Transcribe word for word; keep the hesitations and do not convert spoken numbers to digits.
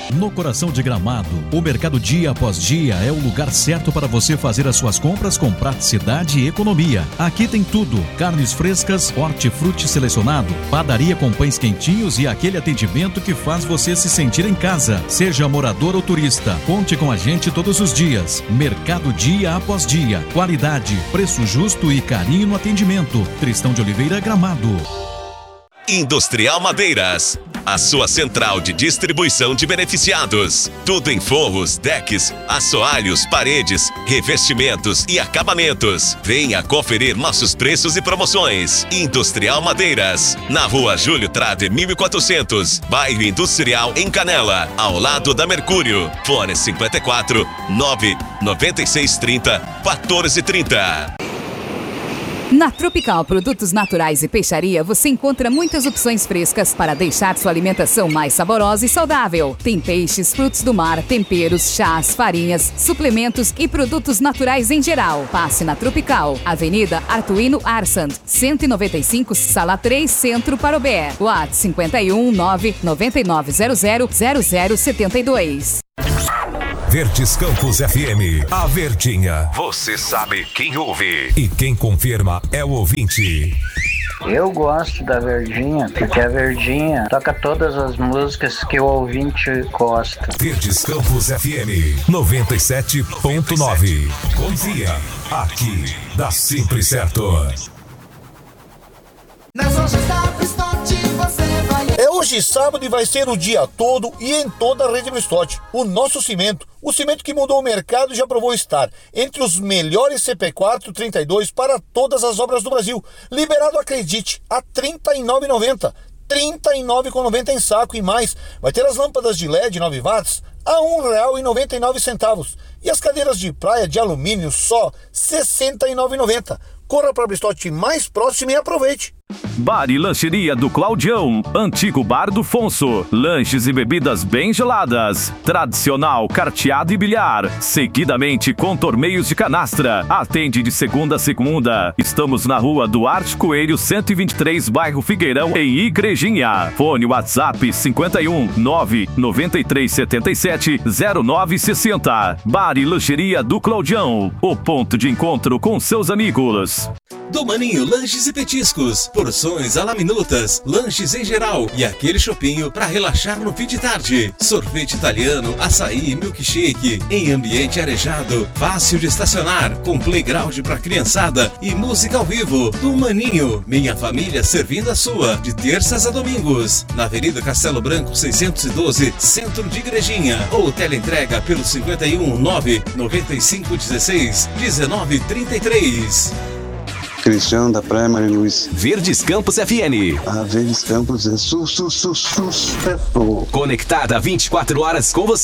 No coração de Gramado, o Mercado Dia Após Dia é o lugar certo para você fazer as suas compras com praticidade e economia. Aqui tem tudo: carnes frescas, hortifruti selecionado, padaria com pães quentinhos e aquele atendimento que faz você se sentir em casa. Seja morador ou turista, conte com a gente todos os dias. Mercado Dia Após Dia. Qualidade, preço justo e carinho no atendimento. Tristão de Oliveira, Gramado. Industrial Madeiras, a sua central de distribuição de beneficiados. Tudo em forros, decks, assoalhos, paredes, revestimentos e acabamentos. Venha conferir nossos preços e promoções. Industrial Madeiras, na rua Júlio Trade mil e quatrocentos, bairro Industrial, em Canela, ao lado da Mercúrio. Fone cinquenta e quatro, nove noventa e seis, trinta, quatorze, trinta. Na Tropical Produtos Naturais e Peixaria, você encontra muitas opções frescas para deixar sua alimentação mais saborosa e saudável. Tem peixes, frutos do mar, temperos, chás, farinhas, suplementos e produtos naturais em geral. Passe na Tropical, Avenida Artuino Arsand, cento e noventa e cinco, Sala três, Centro, Parobé. WhatsApp cinquenta e um, nove nove nove zero zero zero zero sete dois. Verdes Campos F M, a Verdinha. Você sabe quem ouve e quem confirma é o ouvinte. Eu gosto da Verdinha, porque a Verdinha toca todas as músicas que o ouvinte gosta. Verdes Campos F M noventa e sete ponto nove. Confia, aqui dá sempre certo. Nas lojas da Bristote você vai... É hoje sábado e vai ser o dia todo e em toda a rede Bristote. O nosso cimento, o cimento que mudou o mercado, já provou estar entre os melhores C P quatro trinta e dois para todas as obras do Brasil. Liberado, acredite, a trinta e nove reais e noventa centavos. trinta e nove reais e noventa centavos em saco e mais. Vai ter as lâmpadas de L E D nove watts a um real e noventa e nove centavos. E as cadeiras de praia de alumínio só sessenta e nove reais e noventa centavos. Corra para a Bristote mais próxima e aproveite. Bar e Lancheria do Claudião, antigo Bar do Fonso. Lanches e bebidas bem geladas. Tradicional carteado e bilhar. Seguidamente com torneios de canastra. Atende de segunda a segunda. Estamos na rua Duarte Coelho, cento e vinte e três, bairro Figueirão, em Igrejinha. Fone WhatsApp cinquenta e um, nove nove três sete sete, zero nove seis zero. Bar e Lancheria do Claudião. O ponto de encontro com seus amigos. Do Maninho Lanches e Petiscos, porções à la minutas, lanches em geral e aquele chopinho para relaxar no fim de tarde. Sorvete italiano, açaí e milkshake em ambiente arejado, fácil de estacionar, com playground para criançada e música ao vivo. Do Maninho, minha família servindo a sua, de terças a domingos, na Avenida Castelo Branco seiscentos e doze, Centro de Igrejinha, ou teleentrega pelo cinquenta e um, nove nove cinco, dezesseis, dezenove, trinta e três. Cristiano da Praia Maria Luiz. Verdes Campos F M. A Verdes Campos é su, su, su, sucesso. Conectada vinte e quatro horas com você.